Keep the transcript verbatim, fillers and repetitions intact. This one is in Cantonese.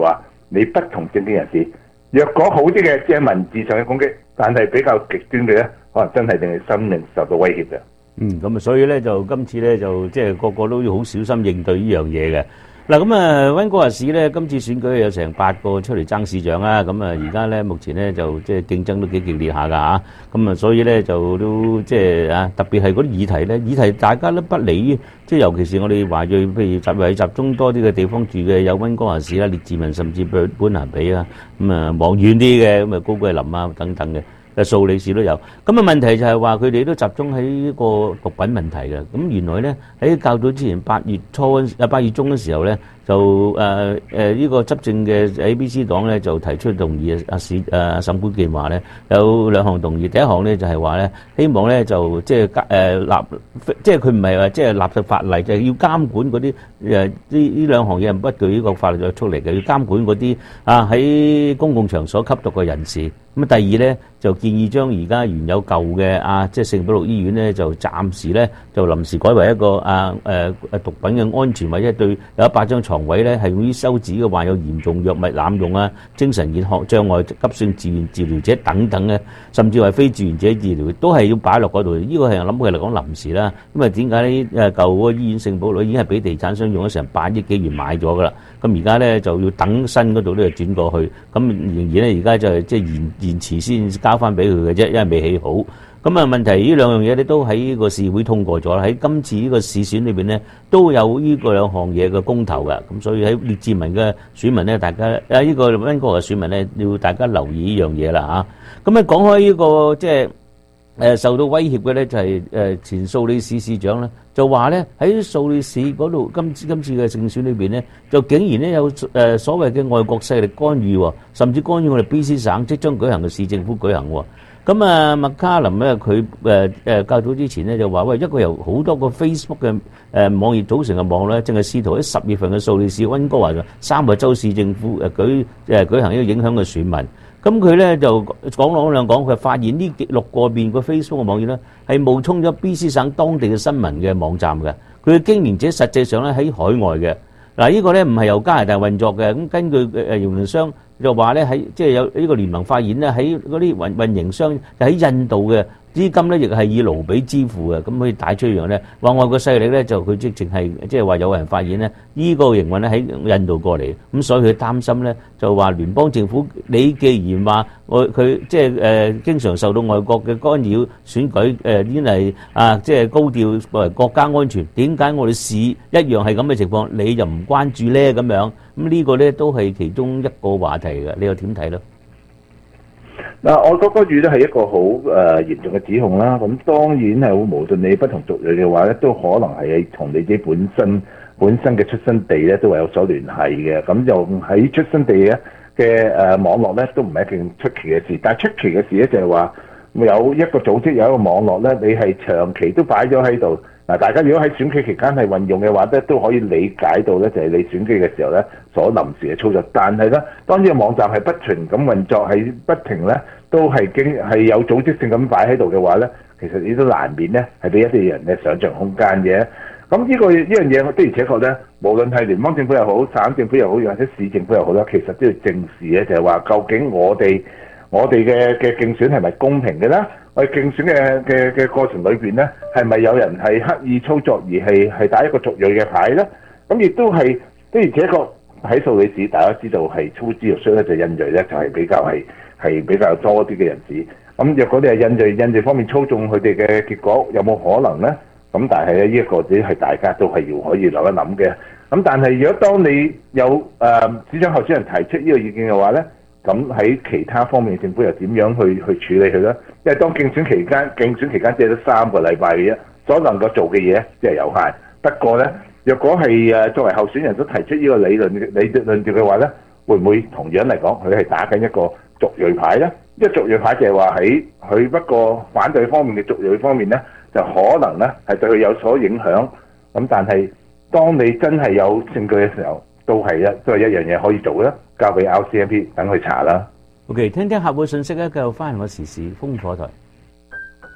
話你不同政見人士，若果好啲嘅，即係文字上嘅攻擊，但係比較極端嘅咧，可能真係令你生命受到威脅嘅。 嗯，咁啊，所以咧就今次咧就即係個個都要好小心應對呢樣嘢嘅。嗱，咁啊溫哥華市咧今次選舉有成八個出嚟爭市長啊，咁啊而家咧目前咧就即係競爭都幾激烈下㗎嚇，咁啊所以咧就都即係啊特別係嗰啲議題咧，議題大家都不理，即係尤其是我哋華裔，譬如集為集中多啲嘅地方住嘅有溫哥華市啦、列治文甚至本本蘭比啊，咁啊望遠啲嘅咁啊高桂林啊等等嘅。誒數理事都有，咁啊問題就係話佢哋都集中喺呢個毒品問題嘅。咁原來咧喺較早之前八月初啊八月中嘅時候咧，就誒誒呢個執政嘅 A B C 黨咧就提出動議啊市誒沈冠健話咧有兩項動議，第一項咧就係話咧希望咧就即係誒立即係佢唔係話即係立法法例，就係要監管嗰啲誒呢呢兩項嘢唔不具呢個法律約束力嘅，要監管嗰啲啊喺公共場所吸毒嘅人士。咁第二咧就建議將而家原有舊嘅啊，即係聖保祿醫院咧，就暫時咧就臨時改為一個啊誒誒毒品嘅安全，或者對有一百張床位咧係用於收治嘅患有嚴重藥物濫用啊、精神健康障礙急性自願治療者等等嘅，甚至係非自願者治療都係要擺落嗰度。呢個係我諗佢嚟講臨時啦。咁啊點解呢？誒舊嗰個醫院聖保祿已經係俾地產商用咗成八億幾元買咗㗎啦。咁而家咧就要等新嗰度咧轉過去。咁仍然咧而家就係即係延延遲先交翻俾佢嘅啫，因為未起好。咁啊問題呢兩樣嘢咧都喺個市會通過咗啦。喺今次呢個市選裏邊咧都有呢個兩項嘢嘅公投嘅。咁所以喺列治文嘅選民咧，大家啊呢個溫哥華嘅選民咧要大家留意呢樣嘢啦嚇。咁啊講開呢個即係誒受到威脅嘅咧就係誒前素理市市長咧。就話咧喺素理市嗰度，今次今次嘅勝選裏邊咧，就竟然咧有誒所謂嘅外國勢力干預，甚至干預我哋 B C 省即將舉行嘅市政府舉行。咁啊，麥卡林咧佢誒誒較早之前咧就話喂，一個由好多個 Facebook 嘅誒網頁組成嘅網咧，正係試圖喺十月份嘅素理市溫哥華三個州市政府誒舉誒舉行一個影響嘅選民。咁佢咧就講講兩講，佢發現呢六個邊個 Facebook 嘅網頁咧係冒充咗 B C 省當地嘅新聞嘅網站嘅，佢嘅經營者實際上咧喺海外嘅。嗱，呢個咧唔係由加拿大運作嘅。咁根據誒營運商就話咧喺即係有呢個聯盟發現咧喺嗰啲運運營商就喺印度嘅資金咧亦係以盧比支付嘅，咁可以帶出一樣咧話外國勢力咧就佢即係係即係話有人發現咧呢個營運咧喺印度過嚟，咁所以佢擔心咧就話聯邦政府你既然話我佢即係誒經常受到外國嘅干擾選舉誒已經係啊即係高調作為國家安全，點解我哋市一樣係咁嘅情況你就唔關注咧咁樣？咁呢個咧都係其中一個話題嘅，你又點睇咧？ 嗱，外國干預咧係一個好誒嚴重嘅指控啦。咁當然係無論你不同族裔嘅話咧，都可能係同你自己本身本身嘅出生地咧都係有所聯繫嘅。咁就喺出生地咧嘅誒網絡咧都唔係一件出奇嘅事。但係出奇嘅事咧就係話有一個組織有一個網絡咧，你係長期都擺咗喺度。嗱，大家如果喺選舉期間係運用嘅話咧，都可以理解到咧，就係你選舉嘅時候咧所臨時嘅操作。但係咧，當呢個網站係不停咁運作，係不停咧都係經係有組織性咁擺喺度嘅話咧，其實你都難免咧係俾一啲人嘅想像空間嘅。咁呢個呢樣嘢，的而且確咧，無論係聯邦政府又好、省政府又好，或者市政府又好啦，其實都要正視咧，就係話究竟我哋我哋嘅嘅競選係咪公平嘅咧？我哋競選嘅嘅嘅過程裏邊咧，係咪有人係刻意操作而係係打一個族裔嘅牌咧？咁亦都係的而且確喺素理市，大家知道係粗枝肉衰咧，就印裔咧就係比較係係比較多啲嘅人士。咁若果你係印裔，印裔方面操縱佢哋嘅結果，有冇可能咧？咁但係咧，呢一個只係大家都係要可以諗一諗嘅。咁但係如果當你有誒、呃、市長候選人提出呢個意見嘅話咧，咁喺其他方面政府又點樣去去處理佢咧？因為當競選期間，競選期間只係得三個禮拜嘅啫，所能夠做嘅嘢即係有限。不過咧，若果係誒作為候選人都提出呢個理論理論調嘅話咧，會唔會同樣嚟講，佢係打緊一個族裔牌咧？因為族裔牌就係話喺佢不過反對方面嘅族裔方面咧，就可能咧係對佢有所影響。咁但係當你真係有證據嘅時候，都係一都係一樣嘢可以做啦，交俾 R C M P 等佢查啦。 OK， 聽聽客戶信息咧，繼續翻嚟我時事風火台。